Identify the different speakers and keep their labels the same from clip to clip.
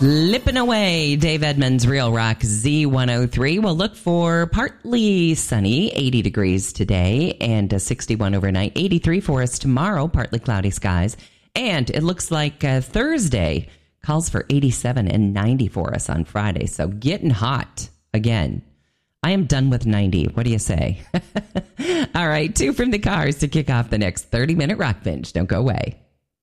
Speaker 1: Slipping away, Dave Edmunds, Real Rock Z103. We'll look for partly sunny, 80 degrees today, and 61 overnight, 83 for us tomorrow, partly cloudy skies. And it looks like Thursday calls for 87 and 90 for us on Friday. So getting hot again. I am done with 90. What do you say? All right, 2 from the Cars to kick off the next 30-minute Rock Binge. Don't go away.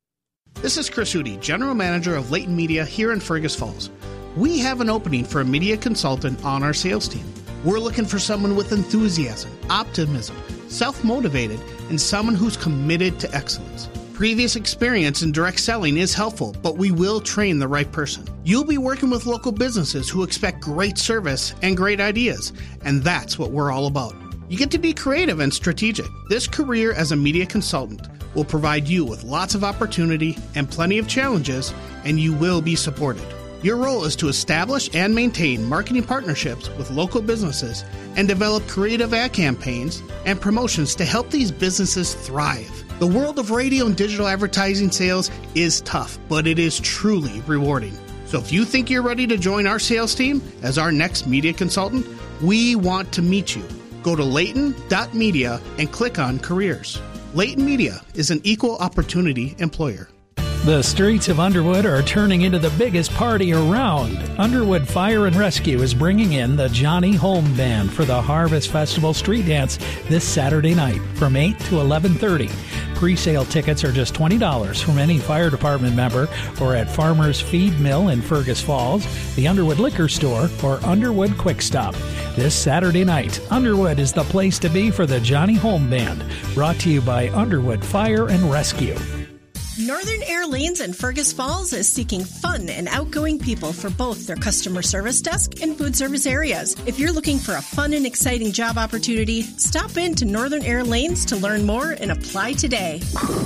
Speaker 2: This is Chris Hootie, General Manager of Leighton Media here in Fergus Falls. We have an opening for a media consultant on our sales team. We're looking for someone with enthusiasm, optimism, self-motivated, and someone who's committed to excellence. Previous experience in direct selling is helpful, but we will train the right person. You'll be working with local businesses who expect great service and great ideas, and that's what we're all about. You get to be creative and strategic. This career as a media consultant will provide you with lots of opportunity and plenty of challenges, and you will be supported. Your role is to establish and maintain marketing partnerships with local businesses and develop creative ad campaigns and promotions to help these businesses thrive. The world of radio and digital advertising sales is tough, but it is truly rewarding. So if you think you're ready to join our sales team as our next media consultant, we want to meet you. Go to Leighton.media and click on Careers. Leighton Media is an equal opportunity employer.
Speaker 3: The streets of Underwood are turning into the biggest party around. Underwood Fire and Rescue is bringing in the Johnny Holm Band for the Harvest Festival Street Dance this Saturday night from 8 to 11:30. Pre-sale tickets are just $20 from any fire department member or at Farmer's Feed Mill in Fergus Falls, the Underwood Liquor Store, or Underwood Quick Stop. This Saturday night, Underwood is the place to be for the Johnny Holm Band, brought to you by Underwood Fire and Rescue.
Speaker 4: Northern Air Lanes in Fergus Falls is seeking fun and outgoing people for both their customer service desk and food service areas. If you're looking for a fun and exciting job opportunity, stop in to Northern Air Lanes to learn more and apply today.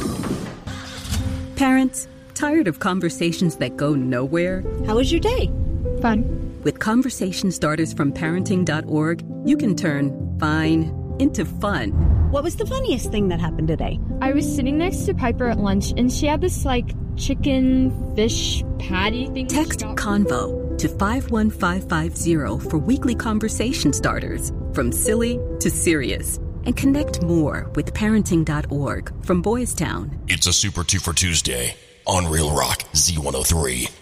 Speaker 5: Parents, tired of conversations that go nowhere?
Speaker 6: How was your day?
Speaker 7: Fun.
Speaker 5: With conversation starters from parenting.org, you can turn fine into fun.
Speaker 6: What was the funniest thing that happened today?
Speaker 7: I was sitting next to Piper at lunch, and she had this, chicken fish patty thing.
Speaker 5: Text CONVO to 51550 for weekly conversation starters, from silly to serious. And connect more with parenting.org from Boys Town.
Speaker 8: It's a Super 2 for Tuesday on Real Rock Z103.